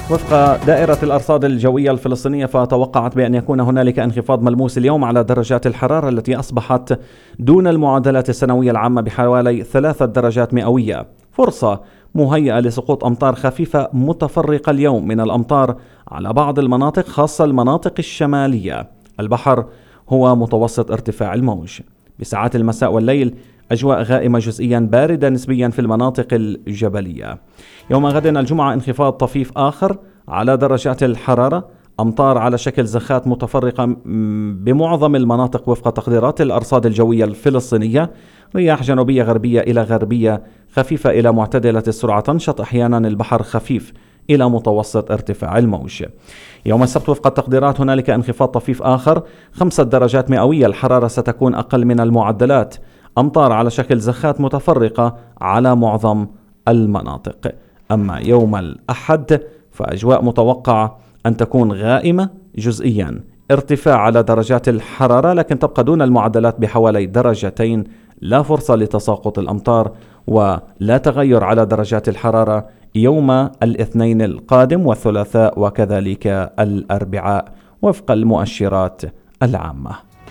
وفق دائرة الأرصاد الجوية الفلسطينية فتوقعت بأن يكون هنالك انخفاض ملموس اليوم على درجات الحرارة التي أصبحت دون المعدلات السنوية العامة بحوالي 3 درجات مئوية. فرصة مهيئة لسقوط أمطار خفيفة متفرقة اليوم من الأمطار على بعض المناطق خاصة المناطق الشمالية. البحر هو متوسط ارتفاع الموج. بساعات المساء والليل أجواء غائمة جزئيا باردة نسبيا في المناطق الجبلية. يوم غد الجمعة انخفاض طفيف آخر على درجات الحرارة، أمطار على شكل زخات متفرقة بمعظم المناطق وفق تقديرات الأرصاد الجوية الفلسطينية. رياح جنوبية غربية إلى غربية خفيفة إلى معتدلة السرعة تنشط أحيانا البحر خفيف إلى متوسط ارتفاع الموج. يوم السبت وفق التقديرات هنالك انخفاض طفيف آخر 5 درجات مئوية، الحرارة ستكون أقل من المعدلات، أمطار على شكل زخات متفرقة على معظم المناطق. أما يوم الأحد فأجواء متوقعة أن تكون غائمة جزئيا، ارتفاع على درجات الحرارة لكن تبقى دون المعدلات بحوالي درجتين، لا فرصة لتساقط الأمطار ولا تغير على درجات الحرارة يوم الاثنين القادم والثلاثاء وكذلك الأربعاء وفق المؤشرات العامة.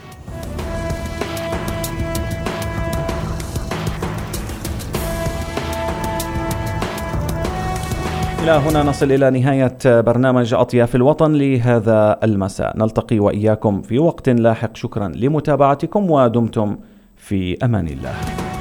إلى هنا نصل إلى نهاية برنامج أطياف الوطن لهذا المساء، نلتقي وإياكم في وقت لاحق. شكرا لمتابعتكم ودمتم في أمان الله.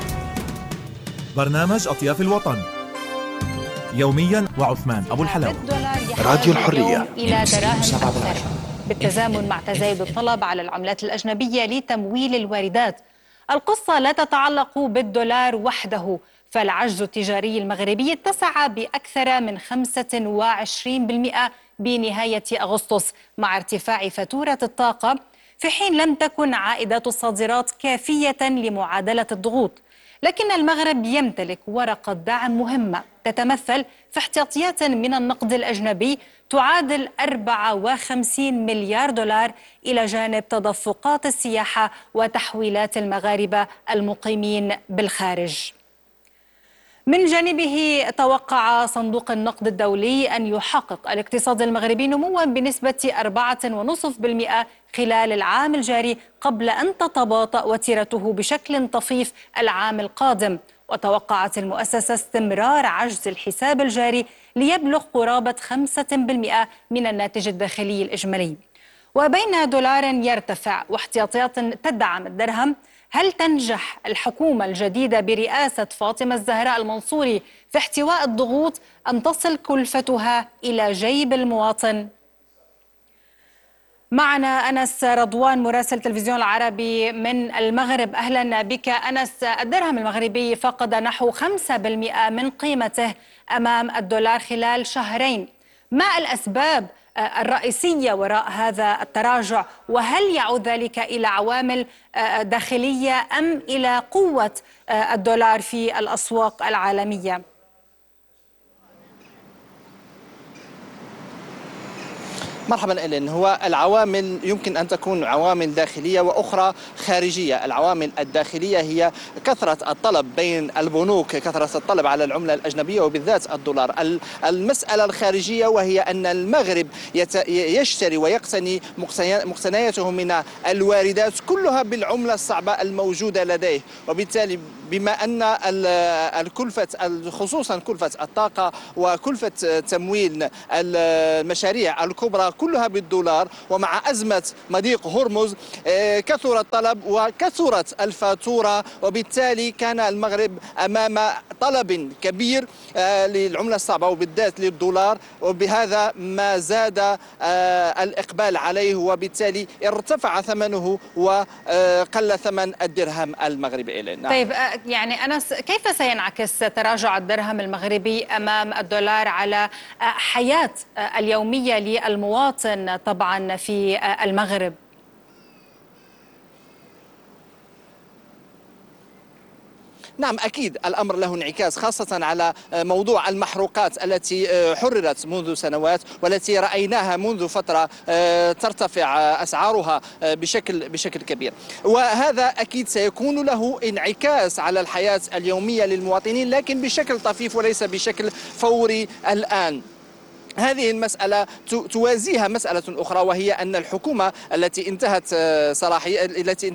برنامج أطياف الوطن يوميا وعثمان أبو الحلاوة. راديو الحرية إلى دراهم أكثر بالتزامن مع تزايد الطلب على العملات الأجنبية لتمويل الواردات. القصة لا تتعلق بالدولار وحده، فالعجز التجاري المغربي اتسع بأكثر من 25% بنهاية أغسطس مع ارتفاع فاتورة الطاقة، في حين لم تكن عائدات الصادرات كافية لمعادلة الضغوط. لكن المغرب يمتلك ورقة دعم مهمة تتمثل في احتياطيات من النقد الأجنبي تعادل 54 مليار دولار، إلى جانب تدفقات السياحة وتحويلات المغاربة المقيمين بالخارج. من جانبه توقع صندوق النقد الدولي أن يحقق الاقتصاد المغربي نموا بنسبة 4.5% خلال العام الجاري قبل أن تتباطأ وتيرته بشكل طفيف العام القادم. وتوقعت المؤسسة استمرار عجز الحساب الجاري ليبلغ قرابة 5% من الناتج الداخلي الإجمالي. وبين دولار يرتفع واحتياطيات تدعم الدرهم، هل تنجح الحكومة الجديدة برئاسة فاطمة الزهراء المنصوري في احتواء الضغوط أم تصل كلفتها إلى جيب المواطن؟ معنا أنس رضوان مراسل تلفزيون العربي من المغرب. أهلا بك أنس. الدرهم المغربي فقد نحو 5% من قيمته أمام الدولار خلال شهرين. ما الأسباب الرئيسية وراء هذا التراجع، وهل يعود ذلك إلى عوامل داخلية أم إلى قوة الدولار في الأسواق العالمية؟ مرحبا إلين. هو العوامل يمكن أن تكون عوامل داخلية وأخرى خارجية. العوامل الداخلية هي كثرة الطلب بين البنوك، كثرة الطلب على العملة الأجنبية وبالذات الدولار. المسألة الخارجية وهي أن المغرب يشتري ويقتني مقتنياته من الواردات كلها بالعملة الصعبة الموجودة لديه، وبالتالي بما أن الكلفة خصوصا كلفة الطاقة وكلفة تمويل المشاريع الكبرى كلها بالدولار، ومع أزمة مضيق هرمز كثر الطلب وكثرت الفاتورة، وبالتالي كان المغرب أمام طلب كبير للعملة الصعبة وبالذات للدولار، وبهذا ما زاد الإقبال عليه وبالتالي ارتفع ثمنه وقل ثمن الدرهم المغربي إلينا. طيب يعني أنس، كيف سينعكس تراجع الدرهم المغربي أمام الدولار على حياة اليومية للمواطن طبعا في المغرب؟ نعم أكيد الأمر له انعكاس، خاصة على موضوع المحروقات التي حررت منذ سنوات والتي رأيناها منذ فترة ترتفع أسعارها بشكل كبير، وهذا أكيد سيكون له انعكاس على الحياة اليومية للمواطنين، لكن بشكل طفيف وليس بشكل فوري الآن. هذه المسألة توازيها مسألة أخرى، وهي أن الحكومة التي انتهت صلاحية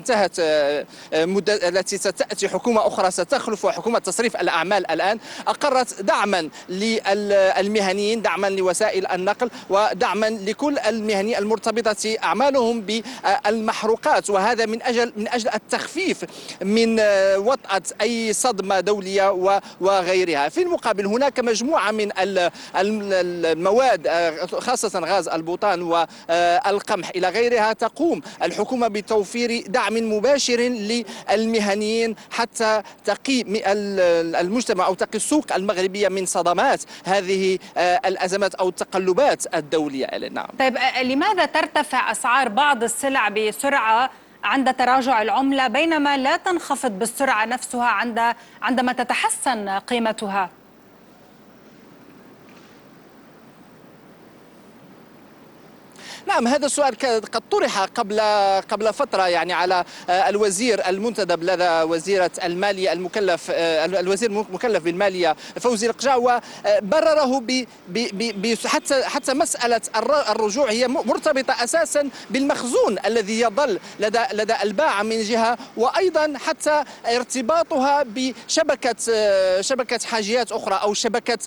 التي ستأتي حكومة أخرى ستخلف، وحكومة تصريف الأعمال الآن أقرت دعما للمهنيين، دعما لوسائل النقل، ودعما لكل المهنيين المرتبطة أعمالهم بالمحروقات، وهذا من أجل التخفيف من وطأة أي صدمة دولية وغيرها. في المقابل هناك مجموعة من المواد خاصة غاز البوتان والقمح إلى غيرها تقوم الحكومة بتوفير دعم مباشر للمهنيين حتى تقي المجتمع أو تقي السوق المغربية من صدمات هذه الأزمات أو التقلبات الدولية. نعم. طيب لماذا ترتفع أسعار بعض السلع بسرعة عند تراجع العملة بينما لا تنخفض بالسرعة نفسها عندما تتحسن قيمتها؟ نعم، هذا السؤال قد طرح قبل فترة يعني على الوزير المنتدب لدى وزيرة المالية الوزير المكلف بالمالية فوزي القجع، وبرره حتى مسألة الرجوع هي مرتبطة أساسا بالمخزون الذي يظل لدى الباعة من جهة، وأيضا حتى ارتباطها بشبكة حاجيات أخرى أو شبكة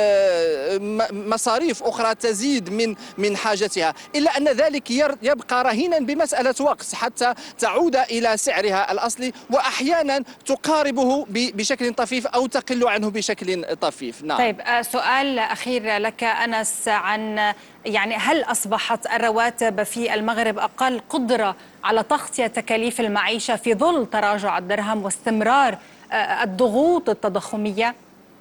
مصاريف أخرى تزيد من حاجتها، إلا أن ذلك يبقى رهينا بمسألة وقت حتى تعود إلى سعرها الأصلي، وأحيانا تقاربه بشكل طفيف أو تقل عنه بشكل طفيف. نعم. طيب سؤال أخير لك أنس، عن يعني هل أصبحت الرواتب في المغرب أقل قدرة على تغطية تكاليف المعيشة في ظل تراجع الدرهم واستمرار الضغوط التضخمية؟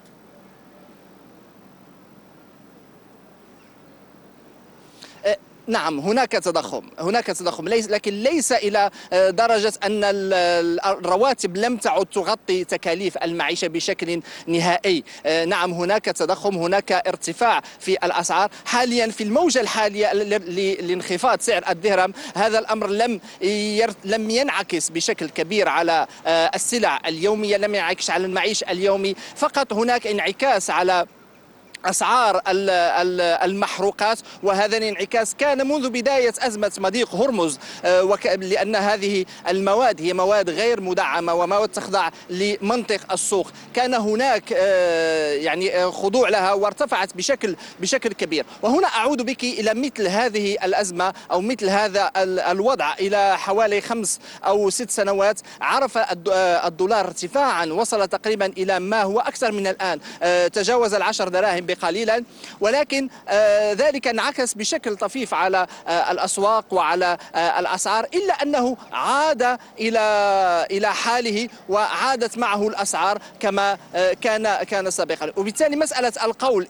نعم، هناك تضخم لكن ليس إلى درجة أن الرواتب لم تعد تغطي تكاليف المعيشة بشكل نهائي. نعم، هناك تضخم، هناك ارتفاع في الأسعار حاليا في الموجة الحالية لانخفاض سعر الدرهم. هذا الأمر لم ينعكس بشكل كبير على السلع اليومية، لم ينعكس على المعيش اليومي، فقط هناك انعكاس على أسعار المحروقات، وهذا الانعكاس كان منذ بداية أزمة مضيق هرمز، لأن هذه المواد هي مواد غير مدعمة ومواد تخضع لمنطق السوق، كان هناك يعني خضوع لها وارتفعت بشكل كبير. وهنا أعود بك إلى مثل هذه الأزمة أو مثل هذا الوضع إلى حوالي 5 أو 6 سنوات، عرف الدولار ارتفاعا وصل تقريبا إلى ما هو أكثر من الآن، تجاوز 10 دراهم بقليلا، ولكن ذلك انعكس بشكل طفيف على الأسواق وعلى الأسعار، إلا أنه عاد إلى حاله وعادت معه الأسعار كما كان سابقا. وبالتالي مسألة القول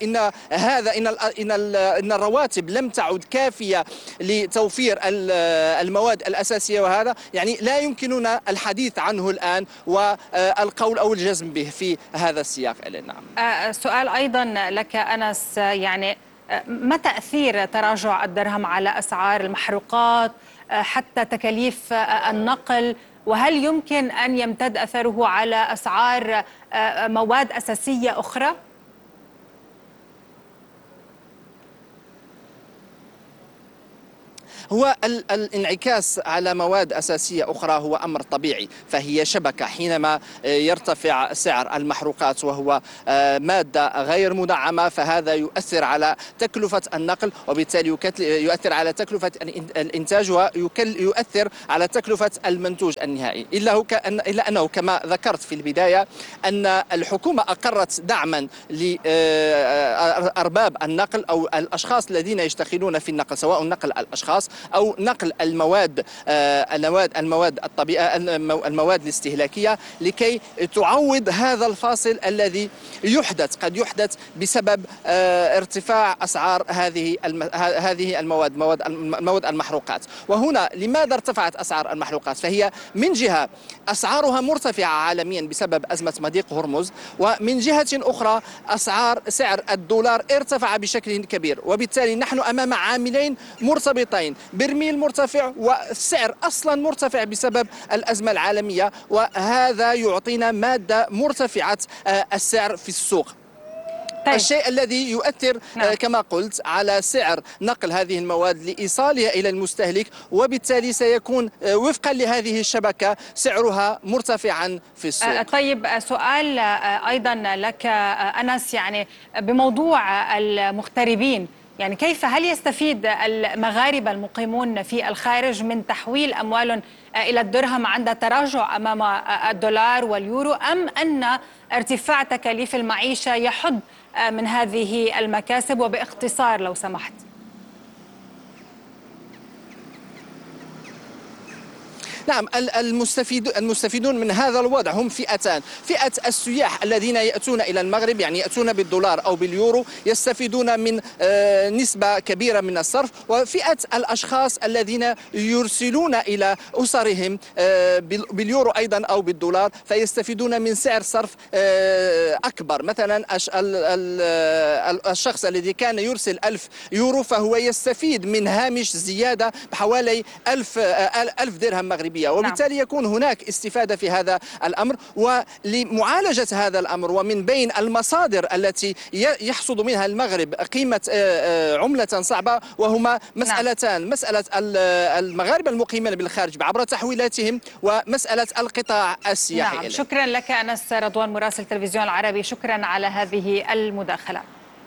إن الرواتب لم تعد كافية لتوفير المواد الأساسية، وهذا يعني لا يمكننا الحديث عنه الآن والقول أو الجزم به في هذا السياق. نعم. سؤال أيضا لك أنس، يعني ما تأثير تراجع الدرهم على أسعار المحروقات حتى تكاليف النقل، وهل يمكن أن يمتد أثره على أسعار مواد أساسية أخرى؟ هو الانعكاس على مواد أساسية أخرى هو أمر طبيعي، فهي شبكة. حينما يرتفع سعر المحروقات وهو مادة غير مدعمة، فهذا يؤثر على تكلفة النقل، وبالتالي يؤثر على تكلفة الإنتاج ويؤثر على تكلفة المنتوج النهائي. إلا أنه كما ذكرت في البداية أن الحكومة أقرت دعما لأرباب النقل أو الأشخاص الذين يشتغلون في النقل، سواء نقل الأشخاص أو نقل المواد الطبيعية، المواد الاستهلاكية، لكي تعوض هذا الفاصل الذي قد يحدث بسبب ارتفاع أسعار هذه المواد المحروقات. وهنا لماذا ارتفعت أسعار المحروقات؟ فهي من جهة أسعارها مرتفعة عالميا بسبب أزمة مضيق هرمز، ومن جهة أخرى سعر الدولار ارتفع بشكل كبير، وبالتالي نحن أمام عاملين مرتبطين، برميل مرتفع والسعر أصلا مرتفع بسبب الأزمة العالمية، وهذا يعطينا مادة مرتفعة السعر في السوق. الشيء الذي يؤثر كما قلت على سعر نقل هذه المواد لإيصالها إلى المستهلك، وبالتالي سيكون وفقا لهذه الشبكة سعرها مرتفعا في السوق. طيب سؤال أيضا لك أنس، يعني بموضوع المغتربين، يعني كيف هل يستفيد المغاربة المقيمون في الخارج من تحويل أموال إلى الدرهم عند تراجع أمام الدولار واليورو، أم أن ارتفاع تكاليف المعيشة يحد من هذه المكاسب؟ وباختصار لو سمحت. نعم، المستفيدون من هذا الوضع هم فئتان: فئة السياح الذين يأتون إلى المغرب، يعني يأتون بالدولار أو باليورو، يستفيدون من نسبة كبيرة من الصرف، وفئة الأشخاص الذين يرسلون إلى أسرهم باليورو أيضا أو بالدولار، فيستفيدون من سعر صرف أكبر. مثلا الشخص الذي كان يرسل 1000 يورو فهو يستفيد من هامش زيادة بحوالي 1000 درهم مغربي، وبالتالي يكون هناك استفادة في هذا الأمر. ولمعالجة هذا الأمر ومن بين المصادر التي يحصد منها المغرب قيمة عملة صعبة، وهما مسألتان: مسألة المغاربة المقيمين بالخارج عبر تحويلاتهم، ومسألة القطاع السياحي. نعم، شكرا لك أنس رضوان مراسل التلفزيون العربي، شكرا على هذه المداخلة.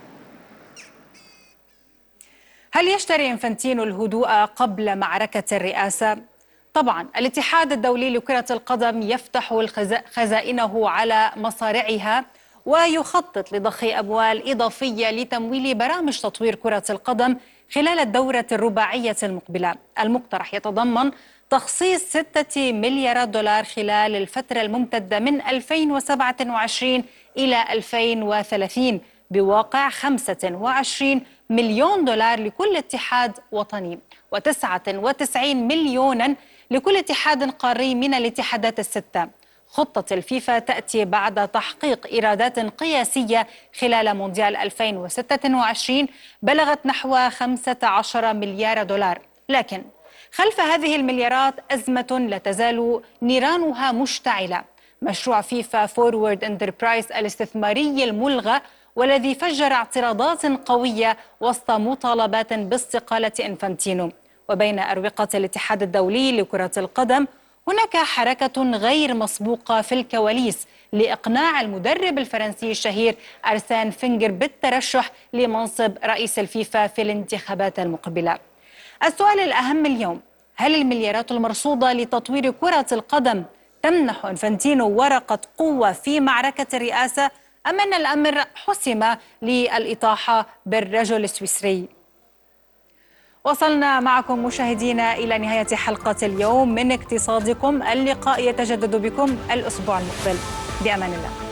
هل يشتري إنفانتينو الهدوء قبل معركة الرئاسة؟ طبعا الاتحاد الدولي لكرة القدم يفتح خزائنه على مصارعها ويخطط لضخ أموال إضافية لتمويل برامج تطوير كرة القدم خلال الدورة الرباعية المقبلة. المقترح يتضمن تخصيص 6 مليارات دولار خلال الفترة الممتدة من 2027 إلى 2030 بواقع 25 مليون دولار لكل اتحاد وطني و99 مليونا لكل اتحاد قاري من الاتحادات الستة. خطة الفيفا تأتي بعد تحقيق إيرادات قياسية خلال مونديال 2026 بلغت نحو 15 مليار دولار، لكن خلف هذه المليارات أزمة لا تزال نيرانها مشتعلة: مشروع فيفا فورورد انتربرايز الاستثماري الملغى، والذي فجر اعتراضات قوية وسط مطالبات باستقالة إنفانتينو. وبين أروقة الاتحاد الدولي لكرة القدم هناك حركة غير مسبوقة في الكواليس لإقناع المدرب الفرنسي الشهير أرسين فينجر بالترشح لمنصب رئيس الفيفا في الانتخابات المقبلة. السؤال الأهم اليوم: هل المليارات المرصودة لتطوير كرة القدم تمنح إنفانتينو ورقة قوة في معركة الرئاسة، أم أن الأمر حسم للإطاحة بالرجل السويسري؟ وصلنا معكم مشاهدينا إلى نهاية حلقة اليوم من اقتصادكم. اللقاء يتجدد بكم الأسبوع المقبل. بأمان الله.